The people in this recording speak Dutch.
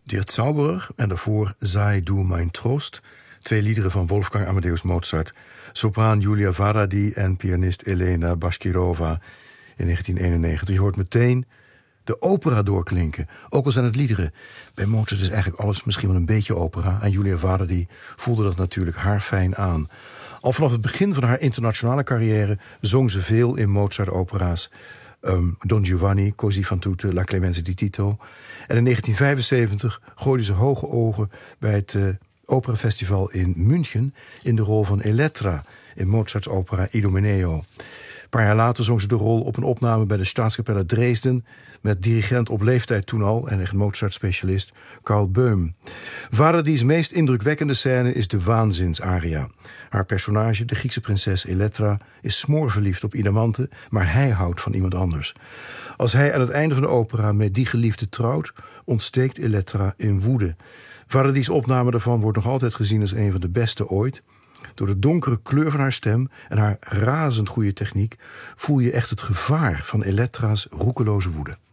Der Zauberer en daarvoor Sei du mein Trost. 2 liederen van Wolfgang Amadeus Mozart. Sopraan Julia Varadi en pianist Elena Bashkirova in 1991. Je hoort meteen de opera doorklinken. Ook al zijn het liederen. Bij Mozart is eigenlijk alles misschien wel een beetje opera. En Julia Varadi voelde dat natuurlijk haarfijn aan. Al vanaf het begin van haar internationale carrière zong ze veel in Mozart-opera's. Don Giovanni, Così fan tutte, La Clemenza di Tito. En in 1975 gooide ze hoge ogen bij het operafestival in München in de rol van Elettra in Mozarts opera Idomeneo. Een paar jaar later zong ze de rol op een opname bij de Staatskapelle Dresden met dirigent op leeftijd toen al en echt Mozart-specialist Karl Böhm. Varadi's meest indrukwekkende scène is de waanzinsaria. Haar personage, de Griekse prinses Elettra, is smoorverliefd op Idamante, maar hij houdt van iemand anders. Als hij aan het einde van de opera met die geliefde trouwt, ontsteekt Elettra in woede. Varadi's opname daarvan wordt nog altijd gezien als een van de beste ooit. Door de donkere kleur van haar stem en haar razend goede techniek voel je echt het gevaar van Elettra's roekeloze woede.